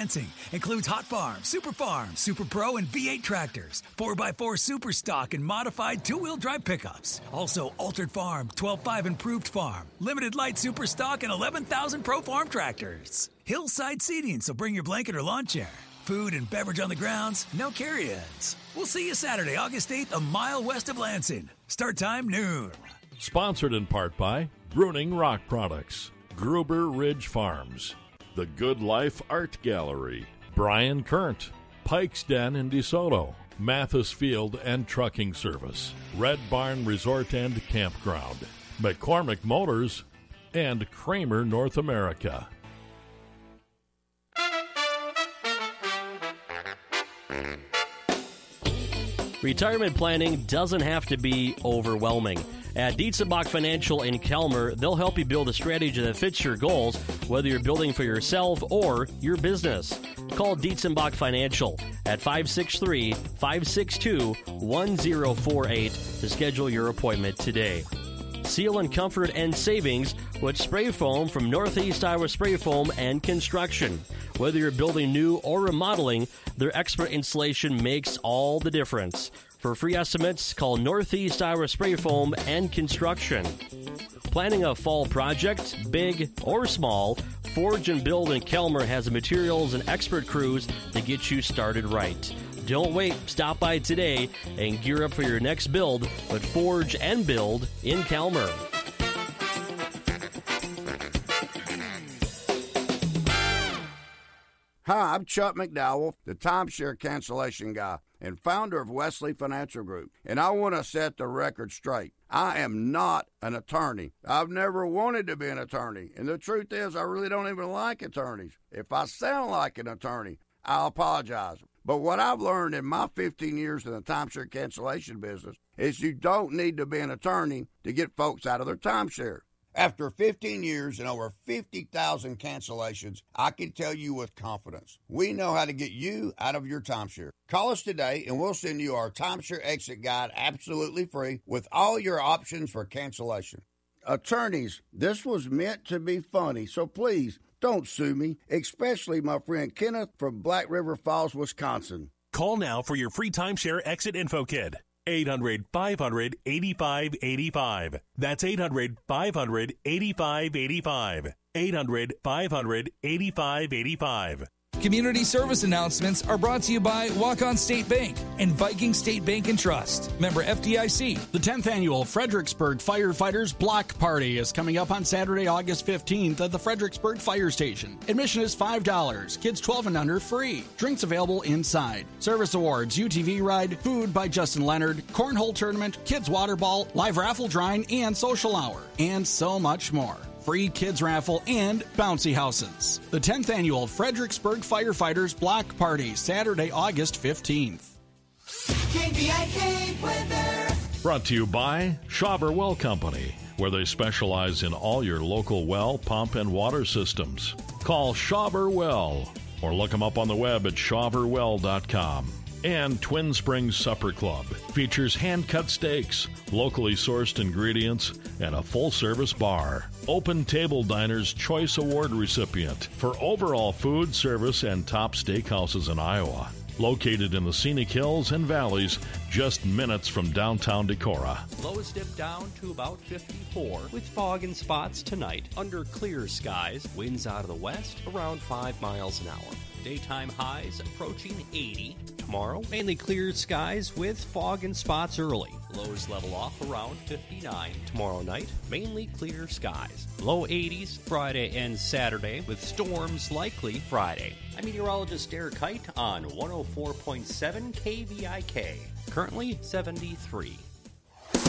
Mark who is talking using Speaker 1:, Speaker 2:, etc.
Speaker 1: Lansing. Includes Hot Farm, Super Farm, Super Pro, and V8 tractors, 4x4 Super Stock, and modified two-wheel drive pickups. Also, Altered Farm, 12.5 Improved Farm, Limited Light Super Stock, and 11,000 Pro Farm tractors. Hillside seating, so bring your blanket or lawn chair. Food and beverage on the grounds, no carry-ins. We'll see you Saturday, August 8th, a mile west of Lansing. Start time noon.
Speaker 2: Sponsored in part by Bruning Rock Products, Gruber Ridge Farms, The Good Life Art Gallery, Brian Current, Pike's Den in DeSoto, Mathis Field and Trucking Service, Red Barn Resort and Campground, McCormick Motors, and Kramer North America.
Speaker 3: Retirement planning doesn't have to be overwhelming. At Dietzenbach Financial in Kelmer, they'll help you build a strategy that fits your goals, whether you're building for yourself or your business. Call Dietzenbach Financial at 563-562-1048 to schedule your appointment today. Seal and comfort and savings with spray foam from Northeast Iowa Spray Foam and Construction. Whether you're building new or remodeling, their expert installation makes all the difference. For free estimates, call Northeast Iowa Spray Foam and Construction. Planning a fall project, big or small, Forge and Build in Kelmer has the materials and expert crews to get you started right. Don't wait. Stop by today and gear up for your next build with Forge and Build in Kelmer.
Speaker 4: Hi, I'm Chuck McDowell, the timeshare cancellation guy and founder of Wesley Financial Group, and I want to set the record straight. I am not an attorney. I've never wanted to be an attorney, and the truth is I really don't even like attorneys. If I sound like an attorney, I'll apologize. But what I've learned in my 15 years in the timeshare cancellation business is you don't need to be an attorney to get folks out of their timeshare. After 15 years and over 50,000 cancellations, I can tell you with confidence, we know how to get you out of your timeshare. Call us today and we'll send you our timeshare exit guide absolutely free with all your options for cancellation. Attorneys, this was meant to be funny, so please don't sue me, especially my friend Kenneth from Black River Falls, Wisconsin.
Speaker 5: Call now for your free timeshare exit info kit. 800-500-8585. That's 800-500-8585. 800-500-8585.
Speaker 6: Community service announcements are brought to you by Walk-On State Bank and Viking State Bank and Trust. Member FDIC.
Speaker 7: The 10th annual Fredericksburg Firefighters Block Party is coming up on Saturday, August 15th at the Fredericksburg Fire Station. Admission is $5. Kids 12 and under free. Drinks available inside. Service awards, UTV ride, food by Justin Leonard, cornhole tournament, kids water ball, live raffle drawing, and social hour, and so much more. Free kids raffle, and bouncy houses. The 10th annual Fredericksburg Firefighters Block Party, Saturday, August 15th.
Speaker 8: KVIK weather.
Speaker 2: Brought to you by Shawver Well Company, where they specialize in all your local well, pump, and water systems. Call Shawver Well or look them up on the web at shawverwell.com. And Twin Springs Supper Club features hand-cut steaks, locally sourced ingredients, and a full-service bar. Open Table Diner's Choice Award recipient for overall food, service, and top steakhouses in Iowa. Located in the scenic hills and valleys, just minutes from downtown Decorah.
Speaker 9: Lows dip down to about 54 with fog and spots tonight. Under clear skies, winds out of the west around 5 miles an hour. Daytime highs approaching 80. Tomorrow, mainly clear skies with fog and spots early. Lows level off around 59. Tomorrow night, mainly clear skies. Low 80s Friday and Saturday with storms likely Friday. I'm meteorologist Derek Kite on 104.7 KVIK. Currently 73.